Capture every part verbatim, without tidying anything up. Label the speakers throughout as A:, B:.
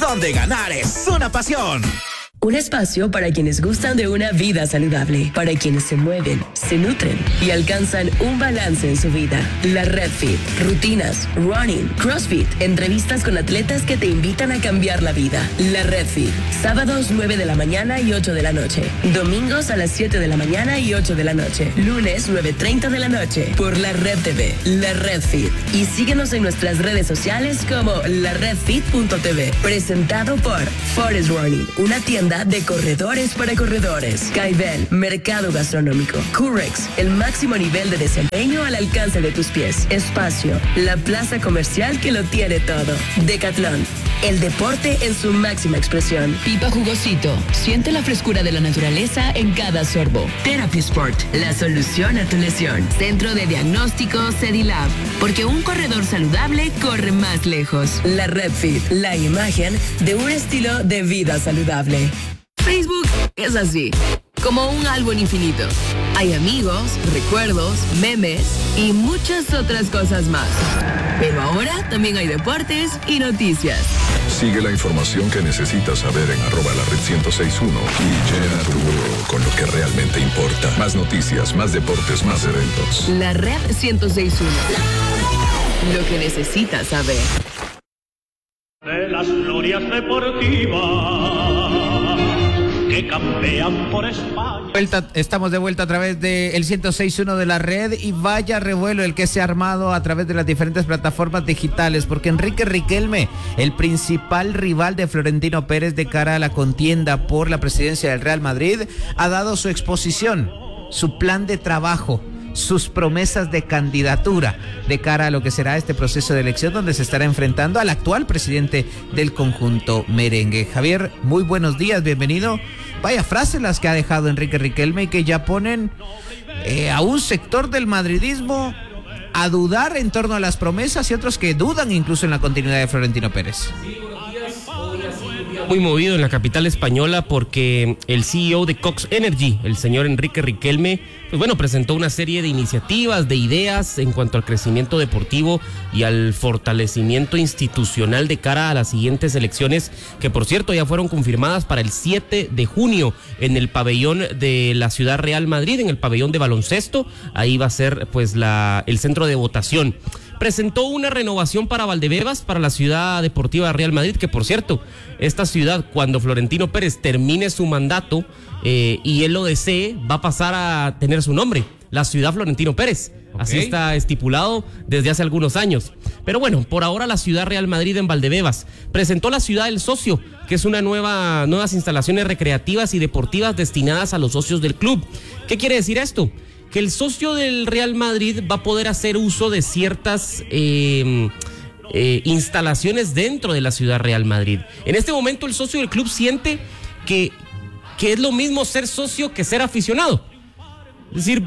A: donde ganar es una pasión.
B: Un espacio para quienes gustan de una vida saludable, para quienes se mueven, se nutren y alcanzan un balance en su vida. La Red Fit, rutinas, running, CrossFit, entrevistas con atletas que te invitan a cambiar la vida. La Red Fit, sábados nueve de la mañana y ocho de la noche, domingos a las siete de la mañana y ocho de la noche, lunes nueve treinta de la noche, por La Red T V, La Red Fit. Y síguenos en nuestras redes sociales como la red fit punto t v. Presentado por Forest Running, una tienda de corredores para corredores. Skyvel, mercado gastronómico. Curex, el máximo nivel de desempeño al alcance de tus pies. Espacio, la plaza comercial que lo tiene todo. Decathlon, el deporte en su máxima expresión.
C: Pipa Jugosito, siente la frescura de la naturaleza en cada sorbo.
B: Therapy Sport, la solución a tu lesión.
C: Centro de diagnóstico Cedilab, porque un corredor saludable corre más lejos.
B: La Red Fit, la imagen de un estilo de vida saludable.
C: Facebook es así, como un álbum infinito. Hay amigos, recuerdos, memes y muchas otras cosas más. Pero ahora también hay deportes y noticias.
D: Sigue la información que necesitas saber en arroba la red ciento seis punto uno y llena tu muro con lo que realmente importa. Más noticias, más deportes, más eventos.
C: La Red ciento seis punto uno. Lo que necesitas saber.
E: De las glorias deportivas que campean por España.
F: Vuelta, estamos de vuelta a través del ciento seis punto uno de la red y vaya revuelo el que se ha armado a través de las diferentes plataformas digitales, porque Enrique Riquelme, el principal rival de Florentino Pérez de cara a la contienda por la presidencia del Real Madrid, ha dado su exposición, su plan de trabajo, sus promesas de candidatura de cara a lo que será este proceso de elección donde se estará enfrentando al actual presidente del conjunto merengue. Javier, muy buenos días, bienvenido. Vaya frases las que ha dejado Enrique Riquelme y que ya ponen eh, a un sector del madridismo a dudar en torno a las promesas y otros que dudan incluso en la continuidad de Florentino Pérez.
G: Muy movido en la capital española porque el C E O de Cox Energy, el señor Enrique Riquelme, pues bueno, presentó una serie de iniciativas, de ideas en cuanto al crecimiento deportivo y al fortalecimiento institucional de cara a las siguientes elecciones, que por cierto ya fueron confirmadas para el siete de junio en el pabellón de la Ciudad Real Madrid, en el pabellón de baloncesto. Ahí va a ser pues la, el centro de votación. Presentó una renovación para Valdebebas, para la Ciudad Deportiva Real Madrid, que por cierto, esta ciudad, cuando Florentino Pérez termine su mandato eh, y él lo desee, va a pasar a tener su nombre, la Ciudad Florentino Pérez. Okay. Así está estipulado desde hace algunos años. Pero bueno, por ahora la Ciudad Real Madrid en Valdebebas presentó la Ciudad del Socio, que es una nueva, nuevas instalaciones recreativas y deportivas destinadas a los socios del club. ¿Qué quiere decir esto? Que el socio del Real Madrid va a poder hacer uso de ciertas eh, eh, instalaciones dentro de la Ciudad Real Madrid. En este momento el socio del club siente que, que es lo mismo ser socio que ser aficionado. Es decir,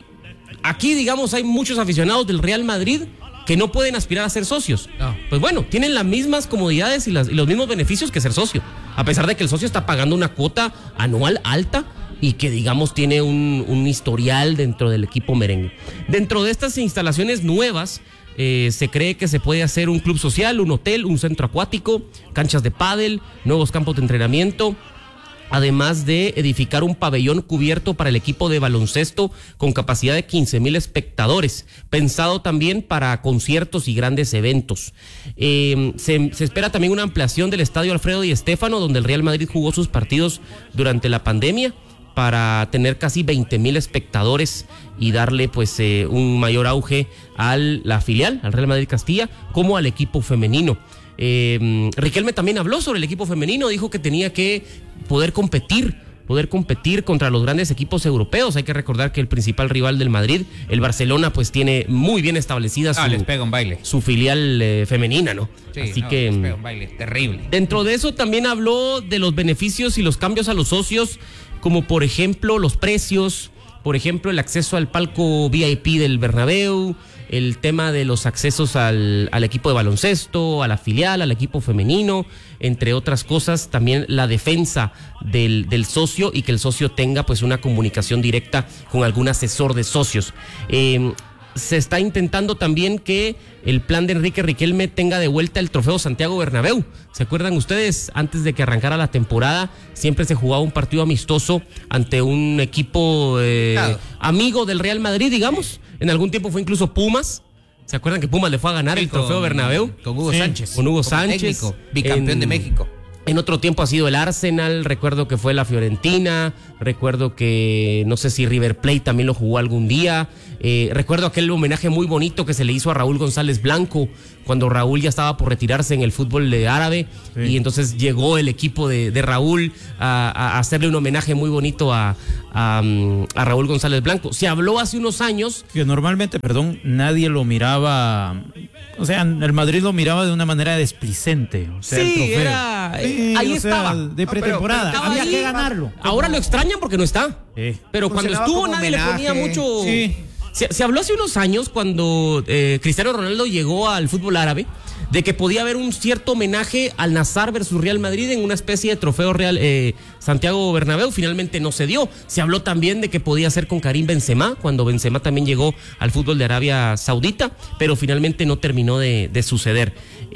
G: aquí digamos hay muchos aficionados del Real Madrid que no pueden aspirar a ser socios. No. Pues bueno, tienen las mismas comodidades y, las, y los mismos beneficios que ser socio, a pesar de que el socio está pagando una cuota anual alta y que digamos tiene un, un historial dentro del equipo merengue. Dentro de estas instalaciones nuevas eh, se cree que se puede hacer un club social, un hotel, un centro acuático, canchas de pádel, nuevos campos de entrenamiento, además de edificar un pabellón cubierto para el equipo de baloncesto con capacidad de quince mil espectadores, pensado también para conciertos y grandes eventos. Eh, se, se espera también una ampliación del estadio Alfredo Di Stéfano, donde el Real Madrid jugó sus partidos durante la pandemia, para tener casi veinte mil espectadores y darle pues eh, un mayor auge a la filial, al Real Madrid Castilla, como al equipo femenino. Eh, Riquelme también habló sobre el equipo femenino, dijo que tenía que poder competir, poder competir contra los grandes equipos europeos. Hay que recordar que el principal rival del Madrid, el Barcelona, pues tiene muy bien establecida su,
F: ah, les pega un baile.
G: su filial eh, femenina, ¿no?
F: Sí,
G: Así
F: no,
G: que
F: les pega un baile terrible.
G: Dentro de eso también habló de los beneficios y los cambios a los socios, como por ejemplo los precios, por ejemplo el acceso al palco V I P del Bernabéu, el tema de los accesos al, al equipo de baloncesto, a la filial, al equipo femenino, entre otras cosas, también la defensa del, del socio y que el socio tenga pues una comunicación directa con algún asesor de socios. Eh, se está intentando también que el plan de Enrique Riquelme tenga de vuelta el trofeo Santiago Bernabéu. ¿Se acuerdan ustedes? Antes de que arrancara la temporada, siempre se jugaba un partido amistoso ante un equipo eh, claro. amigo del Real Madrid, digamos. En algún tiempo fue incluso Pumas. ¿Se acuerdan que Pumas le fue a ganar sí, el trofeo
F: con,
G: Bernabéu?
F: Con Hugo sí. Sánchez.
G: Con Hugo Sánchez.
F: Técnico, bicampeón en, de México.
G: En otro tiempo ha sido el Arsenal, recuerdo que fue la Fiorentina, recuerdo que no sé si River Plate también lo jugó algún día, eh, recuerdo aquel homenaje muy bonito que se le hizo a Raúl González Blanco cuando Raúl ya estaba por retirarse en el fútbol de árabe sí. y entonces llegó el equipo de, de Raúl a, a hacerle un homenaje muy bonito a, a, a Raúl González Blanco. Se habló hace unos años...
H: Que normalmente, perdón, nadie lo miraba... O sea, el Madrid lo miraba de una manera desplicente. O sea,
G: sí,
H: el trofeo.
G: Era,
H: sí,
G: ahí
H: o
G: estaba.
H: Sea, de pretemporada.
G: No, pero, pero
H: había
G: ahí,
H: que ganarlo.
G: Ahora lo extrañan porque no está.
H: Sí.
G: Pero cuando estuvo nadie homenaje. Le ponía mucho... Sí. Se, se habló hace unos años cuando eh, Cristiano Ronaldo llegó al fútbol árabe de que podía haber un cierto homenaje al Nassr versus Real Madrid en una especie de trofeo Real eh, Santiago Bernabéu. Finalmente no se dio. Se habló también de que podía ser con Karim Benzema, cuando Benzema también llegó al fútbol de Arabia Saudita, pero finalmente no terminó de, de suceder.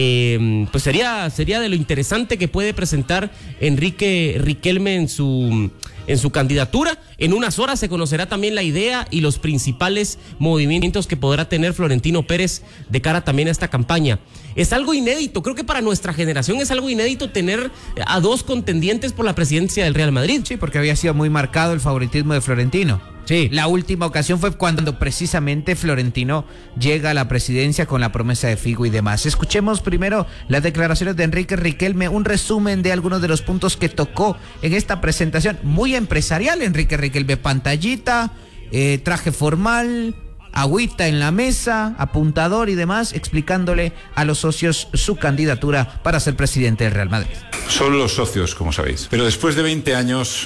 G: Eh, pues sería, sería de lo interesante que puede presentar Enrique Riquelme en su... en su candidatura. En unas horas se conocerá también la idea y los principales movimientos que podrá tener Florentino Pérez de cara también a esta campaña. Es algo inédito, creo que para nuestra generación es algo inédito tener a dos contendientes por la presidencia del Real Madrid.
F: Sí, porque había sido muy marcado el favoritismo de Florentino. Sí. La última ocasión fue cuando precisamente Florentino llega a la presidencia con la promesa de Figo y demás. Escuchemos primero las declaraciones de Enrique Riquelme, un resumen de algunos de los puntos que tocó en esta presentación muy empresarial. Enrique Riquelme, pantallita, eh, traje formal, agüita en la mesa, apuntador y demás, explicándole a los socios su candidatura para ser presidente del Real Madrid.
I: Son los socios, como sabéis, pero después de veinte años...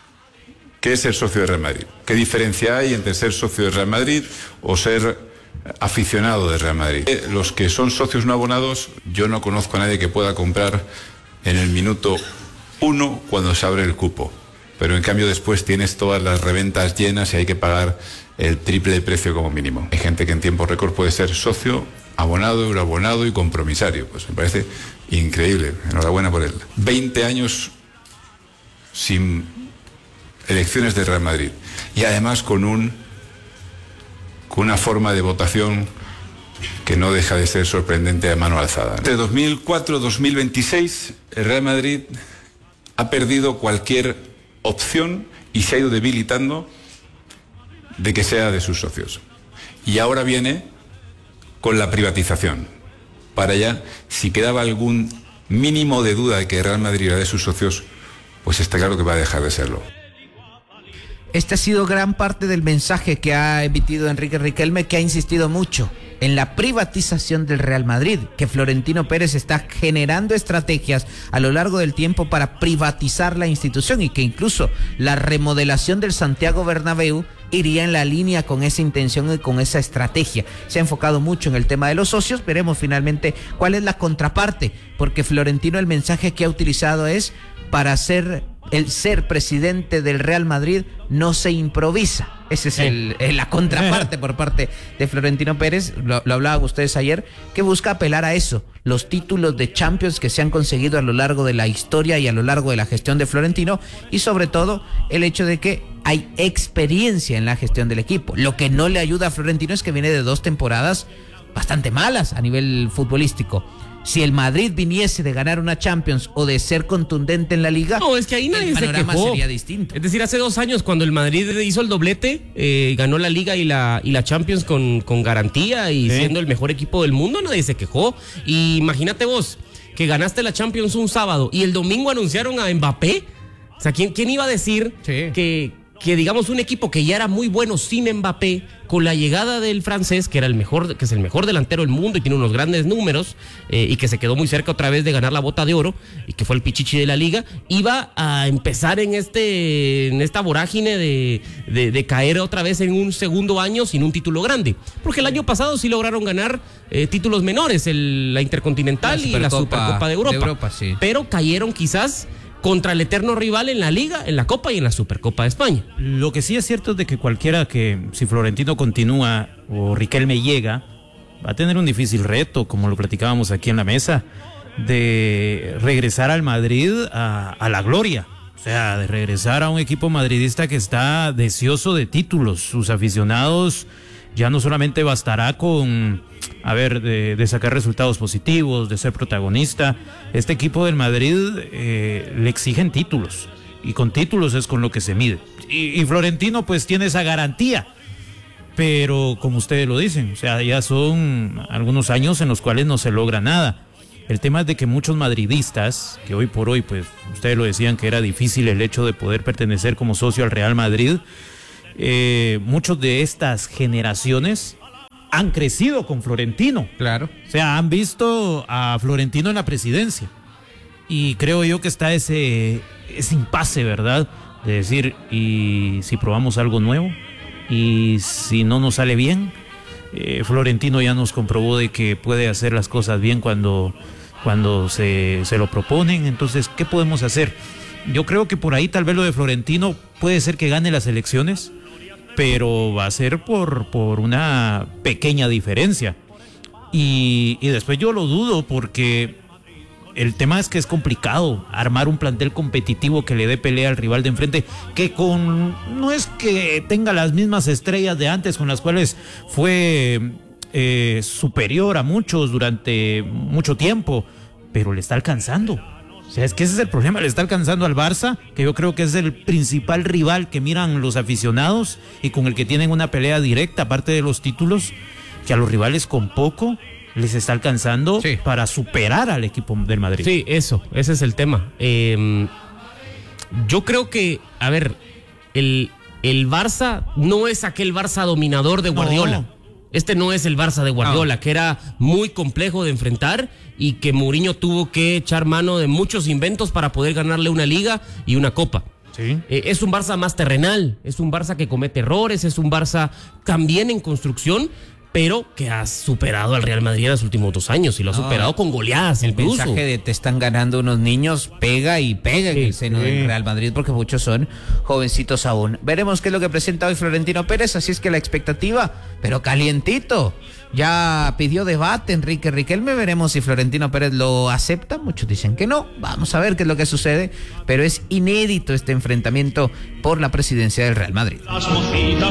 I: ¿qué es ser socio de Real Madrid? ¿Qué diferencia hay entre ser socio de Real Madrid o ser aficionado de Real Madrid? Los que son socios no abonados, yo no conozco a nadie que pueda comprar en el minuto uno cuando se abre el cupo. Pero en cambio después tienes todas las reventas llenas y hay que pagar el triple de precio como mínimo. Hay gente que en tiempo récord puede ser socio, abonado, euroabonado y compromisario. Pues me parece increíble. Enhorabuena por él. veinte años sin... elecciones de Real Madrid y además con un con una forma de votación que no deja de ser sorprendente a mano alzada. Entre dos mil cuatro y dos mil veintiséis el Real Madrid ha perdido cualquier opción y se ha ido debilitando de que sea de sus socios. Y ahora viene con la privatización. Para allá, si quedaba algún mínimo de duda de que Real Madrid era de sus socios, pues está claro que va a dejar de serlo.
F: Este ha sido gran parte del mensaje que ha emitido Enrique Riquelme, que ha insistido mucho en la privatización del Real Madrid, que Florentino Pérez está generando estrategias a lo largo del tiempo para privatizar la institución y que incluso la remodelación del Santiago Bernabéu iría en la línea con esa intención y con esa estrategia. Se ha enfocado mucho en el tema de los socios, veremos finalmente cuál es la contraparte, porque Florentino el mensaje que ha utilizado es: para ser el ser presidente del Real Madrid no se improvisa. Esa es el, el, la contraparte por parte de Florentino Pérez, lo, lo hablaban ustedes ayer, que busca apelar a eso, los títulos de Champions que se han conseguido a lo largo de la historia y a lo largo de la gestión de Florentino, y sobre todo el hecho de que hay experiencia en la gestión del equipo. Lo que no le ayuda a Florentino es que viene de dos temporadas bastante malas a nivel futbolístico. Si el Madrid viniese de ganar una Champions o de ser contundente en la Liga,
G: no, es que ahí nadie
F: el panorama
G: se quejó.
F: Sería distinto.
G: Es decir, hace dos años cuando el Madrid hizo el doblete, eh, ganó la Liga y la y la Champions con, con garantía y ¿sí? siendo el mejor equipo del mundo, nadie se quejó. Y imagínate vos que ganaste la Champions un sábado y el domingo anunciaron a Mbappé. O sea, ¿quién, quién iba a decir sí. que... que digamos un equipo que ya era muy bueno sin Mbappé, con la llegada del francés, que era el mejor, que es el mejor delantero del mundo y tiene unos grandes números, eh, y que se quedó muy cerca otra vez de ganar la Bota de Oro, y que fue el pichichi de la Liga, iba a empezar en este, en esta vorágine de, de, de caer otra vez en un segundo año sin un título grande. Porque el año pasado sí lograron ganar eh, títulos menores, el, la Intercontinental la y la Supercopa de Europa. De Europa sí. Pero cayeron quizás contra el eterno rival en la Liga, en la Copa y en la Supercopa de España.
H: Lo que sí es cierto es de que cualquiera que, si Florentino continúa o Riquelme llega, va a tener un difícil reto, como lo platicábamos aquí en la mesa, de regresar al Madrid a, a la gloria. O sea, de regresar a un equipo madridista que está deseoso de títulos. Sus aficionados ya no solamente bastará con, a ver, de, de sacar resultados positivos, de ser protagonista. Este equipo del Madrid eh, le exigen títulos. Y con títulos es con lo que se mide. Y, y Florentino pues tiene esa garantía. Pero como ustedes lo dicen, o sea, ya son algunos años en los cuales no se logra nada. El tema es de que muchos madridistas, que hoy por hoy, pues, ustedes lo decían que era difícil el hecho de poder pertenecer como socio al Real Madrid, eh, muchos de estas generaciones han crecido con Florentino.
F: Claro.
H: O sea, han visto a Florentino en la presidencia. Y creo yo que está ese, ese impasse, ¿verdad? De decir, ¿y si probamos algo nuevo? ¿Y si no nos sale bien? Eh, Florentino ya nos comprobó de que puede hacer las cosas bien cuando, cuando se, se lo proponen. Entonces, ¿qué podemos hacer? Yo creo que por ahí tal vez lo de Florentino puede ser que gane las elecciones, pero va a ser por, por una pequeña diferencia. Y, y después yo lo dudo porque el tema es que es complicado armar un plantel competitivo que le dé pelea al rival de enfrente, que con no es que tenga las mismas estrellas de antes con las cuales fue eh, superior a muchos durante mucho tiempo, pero le está alcanzando. O sea, es que ese es el problema, le está alcanzando al Barça, que yo creo que es el principal rival que miran los aficionados y con el que tienen una pelea directa, aparte de los títulos, que a los rivales con poco les está alcanzando sí. para superar al equipo del Madrid.
G: Sí, eso, ese es el tema. Eh, yo creo que, a ver, el, el Barça no es aquel Barça dominador de Guardiola. No. Este no es el Barça de Guardiola, no. que era muy complejo de enfrentar y que Mourinho tuvo que echar mano de muchos inventos para poder ganarle una Liga y una Copa.
H: Sí.
G: Eh, es un Barça más terrenal, es un Barça que comete errores, es un Barça también en construcción, pero que ha superado al Real Madrid en los últimos dos años y lo ha no, superado con goleadas.
F: El
G: incluso.
F: mensaje de te están ganando unos niños pega y pega sí, en el seno sí. del Real Madrid porque muchos son jovencitos aún. Veremos qué es lo que presenta hoy Florentino Pérez, así es que la expectativa, pero calientito. Ya pidió debate Enrique Riquelme, veremos si Florentino Pérez lo acepta, muchos dicen que no, vamos a ver qué es lo que sucede, pero es inédito este enfrentamiento por la presidencia del Real Madrid.